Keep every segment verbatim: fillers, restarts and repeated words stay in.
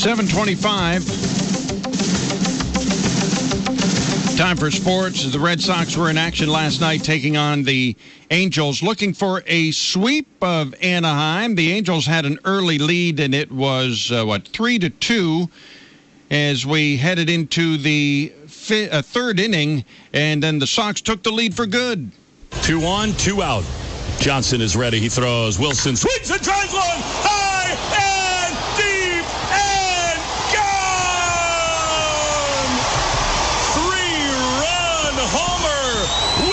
seven twenty-five. Time for sports. The Red Sox were in action last night taking on the Angels, looking for a sweep of Anaheim. The Angels had an early lead, and it was, uh, what, three to two as we headed into the fi- uh, third inning, and then the Sox took the lead for good. Two on, two out. Johnson is ready. He throws. Wilson swings and drives one high and deep and gone! Three-run homer,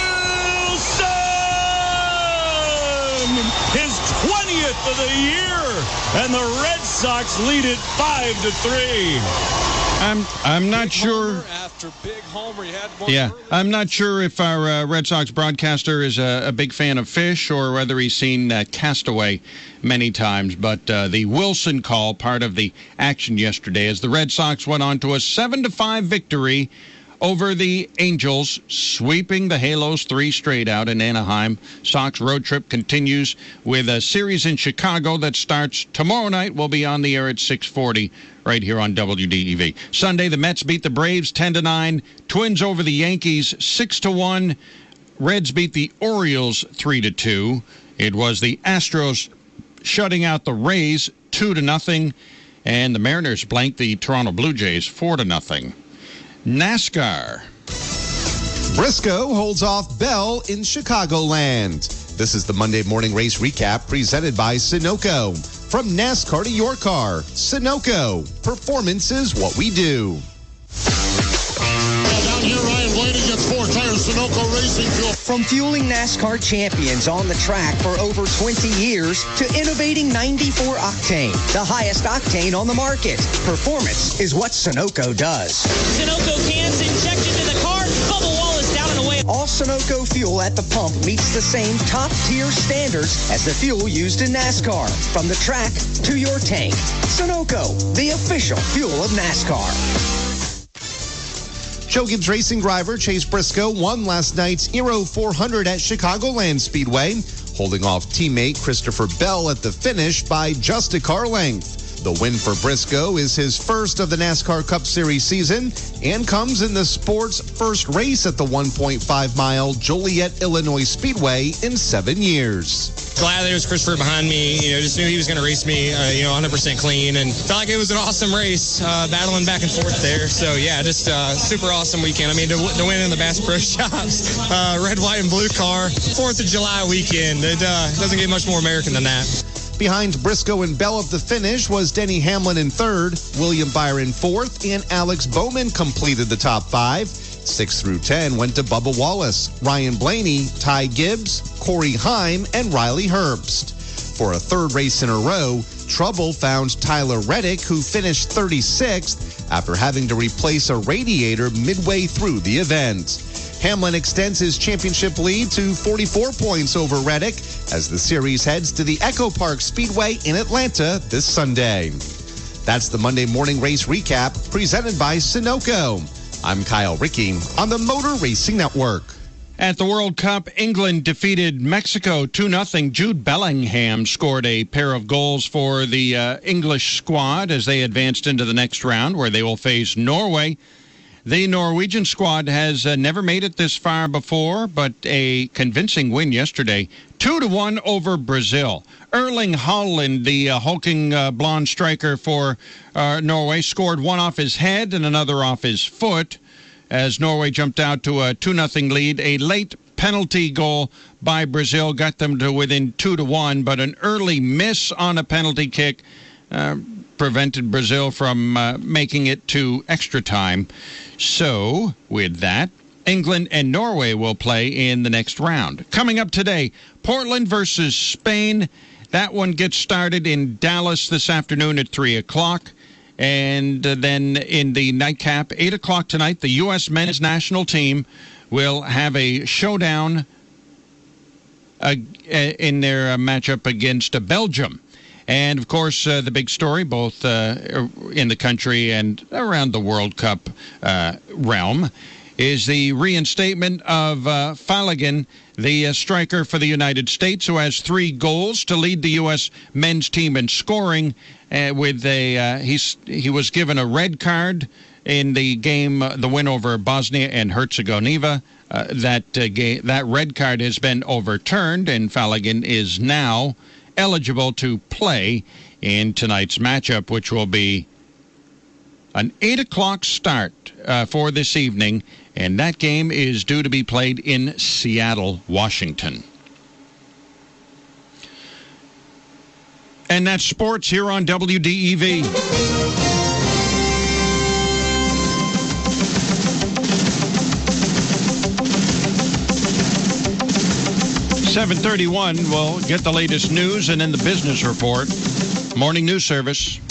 Wilson! His twentieth of the year, and the Red Sox lead it five to three. I'm I'm not big sure. After big homer, he had one Yeah, early. I'm not sure if our uh, Red Sox broadcaster is a, a big fan of fish or whether he's seen uh, Castaway many times. But uh, the Wilson call, part of the action yesterday, as the Red Sox went on to a seven to five victory over the Angels, sweeping the Halos three straight out in Anaheim. Sox road trip continues with a series in Chicago that starts tomorrow night. We'll be on the air at six forty right here on W D E V. Sunday, the Mets beat the Braves ten to nine. Twins over the Yankees six to one. Reds beat the Orioles three to two. It was the Astros shutting out the Rays two to nothing. And the Mariners blanked the Toronto Blue Jays four to nothing. NASCAR. Briscoe holds off Bell in Chicagoland. This is the Monday morning race recap presented by Sunoco. From NASCAR to your car, Sunoco. Performance is what we do. Down here, Ryan Blaney gets four tires, Sunoco Racing Fuel. From fueling NASCAR champions on the track for over twenty years to innovating ninety-four octane, the highest octane on the market. Performance is what Sunoco does. Sunoco cans injected to the car, bubble wall is down and away. All Sunoco fuel at the pump meets the same top-tier standards as the fuel used in NASCAR. From the track to your tank. Sunoco, the official fuel of NASCAR. Joe Gibbs Racing driver Chase Briscoe won last night's Aero four hundred at Chicagoland Speedway, holding off teammate Christopher Bell at the finish by just a car length. The win for Briscoe is his first of the NASCAR Cup Series season and comes in the sport's first race at the one point five mile Joliet, Illinois Speedway in seven years. Glad there was Christopher behind me. You know, just knew he was going to race me, uh, you know, one hundred percent clean, and felt like it was an awesome race, uh, battling back and forth there. So, yeah, just uh, super awesome weekend. I mean, to, to win in the Bass Pro Shops, uh, red, white, and blue car, fourth of July weekend. It uh, doesn't get much more American than that. Behind Briscoe and Bell at the finish was Denny Hamlin in third, William Byron fourth, and Alex Bowman completed the top five. Six through ten went to Bubba Wallace, Ryan Blaney, Ty Gibbs, Corey Heim, and Riley Herbst. For a third race in a row, trouble found Tyler Reddick, who finished thirty-sixth after having to replace a radiator midway through the event. Hamlin extends his championship lead to forty-four points over Reddick as the series heads to the Echo Park Speedway in Atlanta this Sunday. That's the Monday morning race recap presented by Sunoco. I'm Kyle Rickey on the Motor Racing Network. At the World Cup, England defeated Mexico two nothing. Jude Bellingham scored a pair of goals for the uh, English squad as they advanced into the next round, where they will face Norway. The Norwegian squad has uh, never made it this far before, but a convincing win yesterday, two to one over Brazil. Erling Haaland, the uh, hulking uh, blonde striker for uh, Norway, scored one off his head and another off his foot as Norway jumped out to a two nothing lead. A late penalty goal by Brazil got them to within two to one, but an early miss on a penalty kick uh, prevented Brazil from uh, making it to extra time. So, with that, England and Norway will play in the next round. Coming up today, Portland versus Spain. That one gets started in Dallas this afternoon at three o'clock. And then in the nightcap, eight o'clock tonight, the U S men's national team will have a showdown uh, in their matchup against Belgium. And, of course, uh, the big story, both uh, in the country and around the World Cup uh, realm, is the reinstatement of uh, Flanagan, the uh, striker for the United States, who has three goals to lead the U S men's team in scoring. uh, with a uh, he's he was given a red card in the game, uh, the win over Bosnia and Herzegovina. Uh, that uh, ga- that red card has been overturned, and Falligan is now eligible to play in tonight's matchup, which will be an eight o'clock start uh, for this evening, and that game is due to be played in Seattle, Washington. And that's sports here on W D E V. seven thirty-one, we'll get the latest news and then the business report. Morning news service.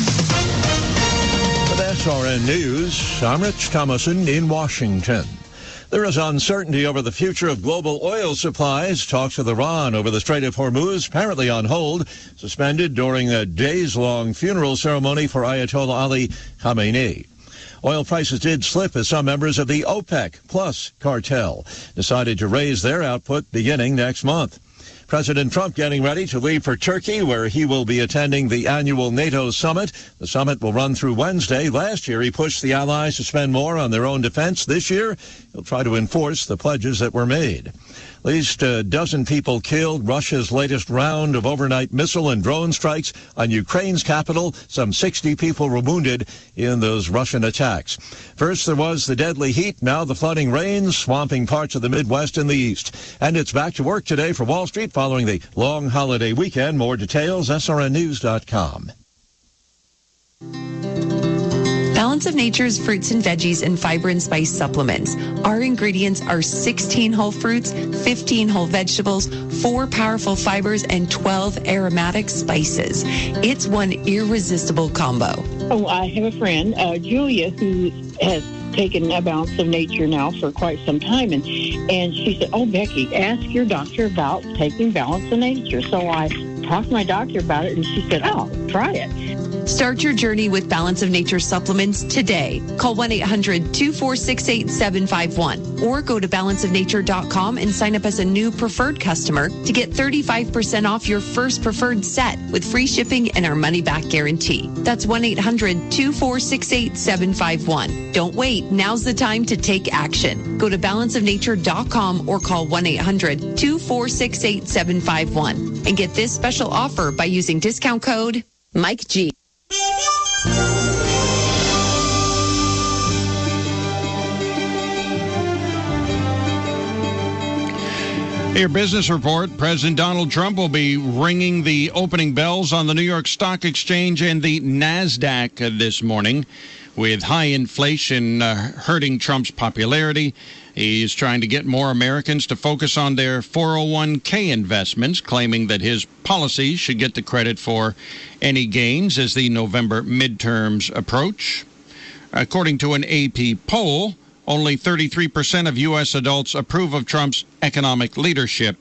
With S R N News, I'm Rich Thomason in Washington. There is uncertainty over the future of global oil supplies. Talks with Iran over the Strait of Hormuz apparently on hold, suspended during a days-long funeral ceremony for Ayatollah Ali Khamenei. Oil prices did slip as some members of the OPEC Plus cartel decided to raise their output beginning next month. President Trump getting ready to leave for Turkey, where he will be attending the annual NATO summit. The summit will run through Wednesday. Last year, he pushed the allies to spend more on their own defense. This year, he'll try to enforce the pledges that were made. At least a dozen people killed. Russia's latest round of overnight missile and drone strikes on Ukraine's capital. Some sixty people were wounded in those Russian attacks. First, there was the deadly heat. Now the flooding rains, swamping parts of the Midwest and the East. And it's back to work today for Wall Street following the long holiday weekend. More details, S R N news dot com. Balance of Nature's fruits and veggies and fiber and spice supplements. Our ingredients are sixteen whole fruits, fifteen whole vegetables, four powerful fibers, and twelve aromatic spices. It's one irresistible combo. Oh, I have a friend, uh, Julia, who has taken a Balance of Nature now for quite some time, and and she said, "Oh, Becky, ask your doctor about taking Balance of Nature." So I talked to my doctor about it, and she said, "Oh, try it." Start your journey with Balance of Nature supplements today. Call one eight hundred two four six eight seven five one or go to balance of nature dot com and sign up as a new preferred customer to get thirty-five percent off your first preferred set with free shipping and our money-back guarantee. That's one eight hundred two four six eight seven five one. Don't wait. Now's the time to take action. Go to balance of nature dot com or call one eight hundred two four six eight seven five one and get this special offer by using discount code Mike G. Your business report. President Donald Trump will be ringing the opening bells on the New York Stock Exchange and the NASDAQ this morning. With high inflation uh, hurting Trump's popularity, he's trying to get more Americans to focus on their four oh one k investments, claiming that his policies should get the credit for any gains as the November midterms approach. According to an A P poll, only thirty-three percent of U S adults approve of Trump's economic leadership.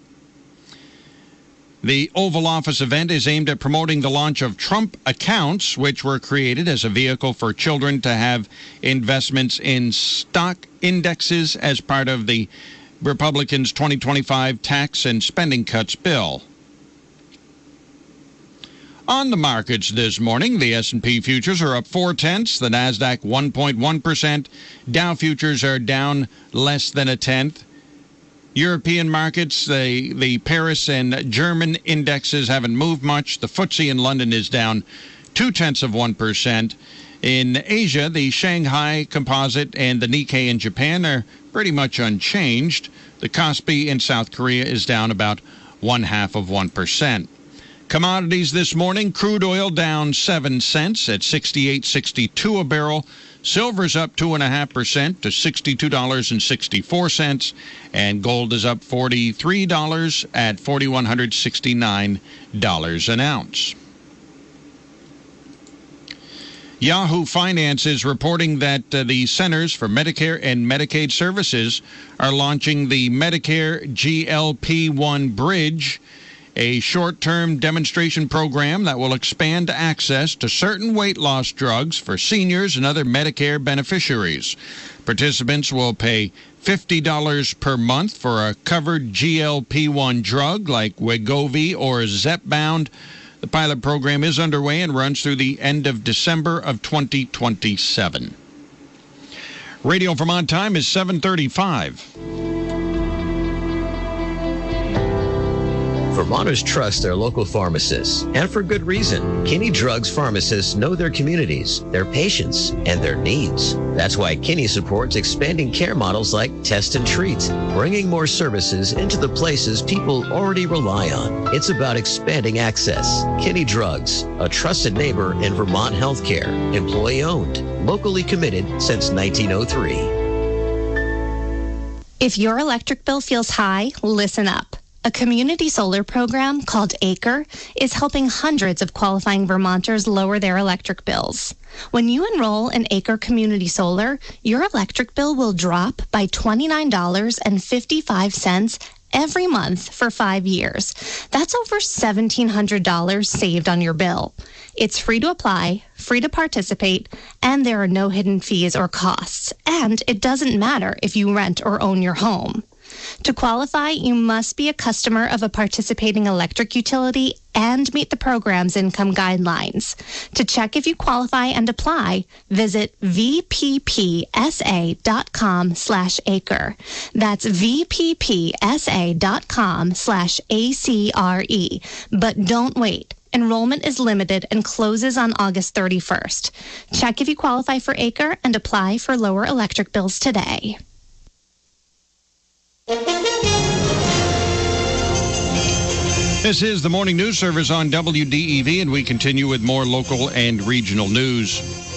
The Oval Office event is aimed at promoting the launch of Trump accounts, which were created as a vehicle for children to have investments in stock indexes as part of the Republicans' twenty twenty-five tax and spending cuts bill. On the markets this morning, the S and P futures are up four-tenths, the NASDAQ one point one percent, Dow futures are down less than a tenth. European markets, the, the Paris and German indexes haven't moved much. The F T S E in London is down two-tenths of one percent. In Asia, the Shanghai Composite and the Nikkei in Japan are pretty much unchanged. The Kospi in South Korea is down about one-half of one percent. Commodities this morning, crude oil down seven cents at sixty-eight sixty-two a barrel. Silver's up two point five percent to sixty-two dollars and sixty-four cents, and gold is up forty-three dollars at four thousand one hundred sixty-nine dollars an ounce. Yahoo Finance is reporting that uh, the Centers for Medicare and Medicaid Services are launching the Medicare G L P one Bridge, a short-term demonstration program that will expand access to certain weight loss drugs for seniors and other Medicare beneficiaries. Participants will pay fifty dollars per month for a covered G L P one drug like Wegovy or Zepbound. The pilot program is underway and runs through the end of December of twenty twenty-seven. Radio Vermont time is seven thirty-five. Vermonters trust their local pharmacists, and for good reason. Kinney Drugs pharmacists know their communities, their patients, and their needs. That's why Kinney supports expanding care models like Test and Treat, bringing more services into the places people already rely on. It's about expanding access. Kinney Drugs, a trusted neighbor in Vermont healthcare, employee-owned, locally committed since nineteen oh three. If your electric bill feels high, listen up. A community solar program called ACRE is helping hundreds of qualifying Vermonters lower their electric bills. When you enroll in ACRE Community Solar, your electric bill will drop by twenty-nine dollars and fifty-five cents every month for five years. That's over seventeen hundred dollars saved on your bill. It's free to apply, free to participate, and there are no hidden fees or costs. And it doesn't matter if you rent or own your home. To qualify, you must be a customer of a participating electric utility and meet the program's income guidelines. To check if you qualify and apply, visit V P P S A dot com slash acre. That's V P P S A dot com slash A C R E. But don't wait. Enrollment is limited and closes on August thirty-first. Check if you qualify for ACRE and apply for lower electric bills today. This is the Morning News Service on W D E V, and we continue with more local and regional news.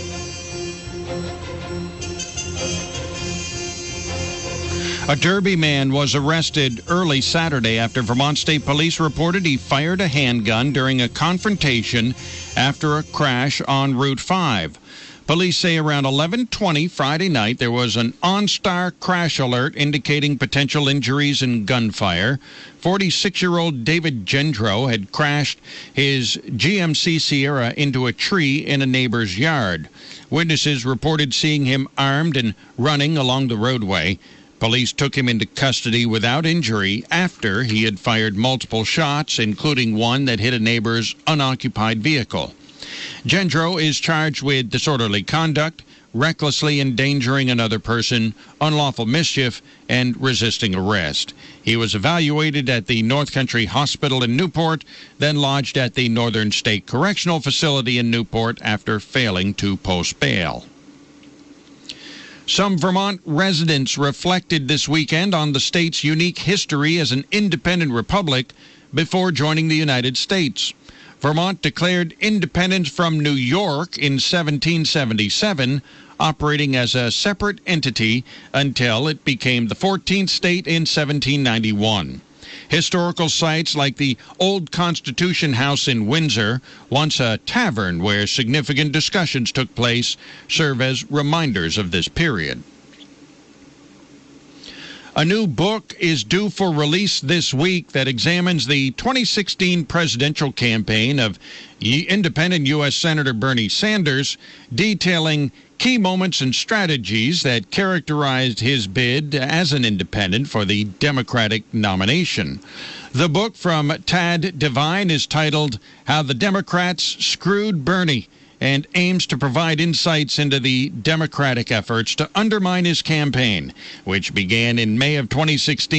A Derby man was arrested early Saturday after Vermont State Police reported he fired a handgun during a confrontation after a crash on Route five. Police say around eleven twenty Friday night, there was an OnStar crash alert indicating potential injuries and gunfire. forty-six-year-old David Gendro had crashed his G M C Sierra into a tree in a neighbor's yard. Witnesses reported seeing him armed and running along the roadway. Police took him into custody without injury after he had fired multiple shots, including one that hit a neighbor's unoccupied vehicle. Gendro is charged with disorderly conduct, recklessly endangering another person, unlawful mischief, and resisting arrest. He was evaluated at the North Country Hospital in Newport, then lodged at the Northern State Correctional Facility in Newport after failing to post bail. Some Vermont residents reflected this weekend on the state's unique history as an independent republic before joining the United States. Vermont declared independence from New York in seventeen seventy-seven, operating as a separate entity until it became the fourteenth state in seventeen ninety-one. Historical sites like the Old Constitution House in Windsor, once a tavern where significant discussions took place, serve as reminders of this period. A new book is due for release this week that examines the twenty sixteen presidential campaign of independent U S Senator Bernie Sanders, detailing key moments and strategies that characterized his bid as an independent for the Democratic nomination. The book from Tad Devine is titled How the Democrats Screwed Bernie, and aims to provide insights into the Democratic efforts to undermine his campaign, which began in May of twenty sixteen.